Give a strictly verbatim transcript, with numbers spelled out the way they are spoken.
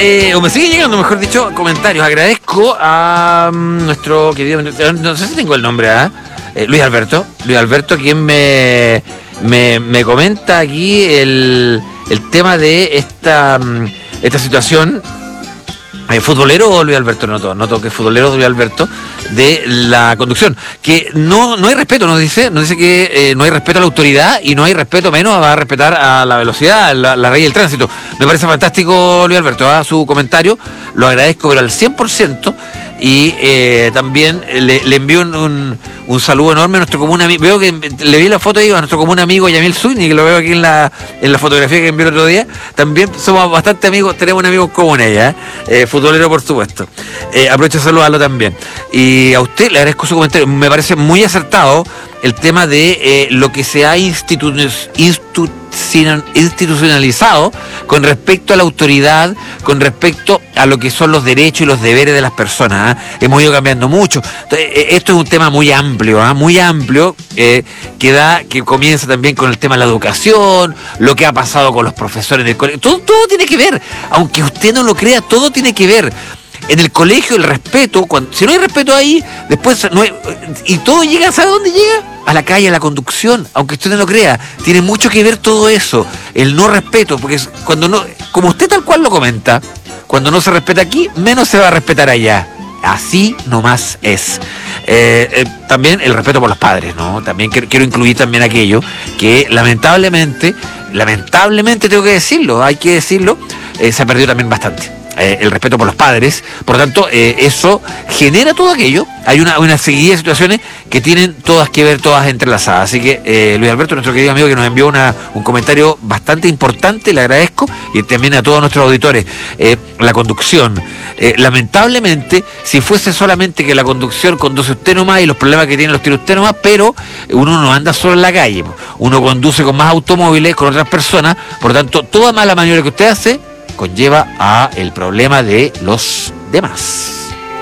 eh, o me sigue llegando, mejor dicho, comentarios. Agradezco a um, nuestro querido, no sé si tengo el nombre, ¿eh? Eh, Luis Alberto, Luis Alberto, quien me, me, me comenta aquí el, el tema de esta, esta situación. Eh, futbolero Luis Alberto, noto, noto que futbolero Luis Alberto, de la conducción, que no no hay respeto, nos dice, nos dice que eh, no hay respeto a la autoridad y no hay respeto menos a respetar a la velocidad, la, la ley del tránsito. Me parece fantástico, Luis Alberto, ¿eh? Su comentario, lo agradezco, pero al cien por ciento, y eh, también le, le envío un, un, un saludo enorme a nuestro común amigo. Veo que le vi la foto ahí a nuestro común amigo Yamil Zúñiga, que lo veo aquí en la en la fotografía que envió el otro día. También somos bastante amigos, tenemos un amigo común ella, ¿eh? Eh, futbolero por supuesto. Eh, aprovecho de saludarlo también. Y a usted le agradezco su comentario, me parece muy acertado el tema de eh, lo que se ha institu- institu- institucionalizado con respecto a la autoridad, con respecto a lo que son los derechos y los deberes de las personas, ¿eh? Hemos ido cambiando mucho. Entonces, esto es un tema muy amplio, ¿eh? muy amplio, eh, que da, que comienza también con el tema de la educación, lo que ha pasado con los profesores en el colegio. Todo, todo tiene que ver, aunque usted no lo crea, todo tiene que ver. En el colegio el respeto, cuando, si no hay respeto ahí, después no hay, y todo llega, ¿sabe dónde llega? A la calle, a la conducción, aunque usted no lo crea, tiene mucho que ver todo eso, el no respeto, porque es cuando no, como usted tal cual lo comenta, cuando no se respeta aquí, menos se va a respetar allá. Así nomás es. Eh, eh, también el respeto por los padres, ¿no? También quiero, quiero incluir también aquello que lamentablemente, lamentablemente tengo que decirlo, hay que decirlo, eh, se ha perdido también bastante. Eh, el respeto por los padres, por lo tanto, eh, eso genera todo aquello. Hay una, una seguidilla de situaciones que tienen todas que ver, todas entrelazadas. Así que eh, Luis Alberto, nuestro querido amigo que nos envió una, un comentario bastante importante, le agradezco, y también a todos nuestros auditores. Eh, la conducción, eh, lamentablemente, si fuese solamente que la conducción conduce usted nomás y los problemas que tiene los tiene usted nomás, pero uno no anda solo en la calle, uno conduce con más automóviles, con otras personas, por lo tanto, toda mala maniobra que usted hace conlleva a el problema de los demás.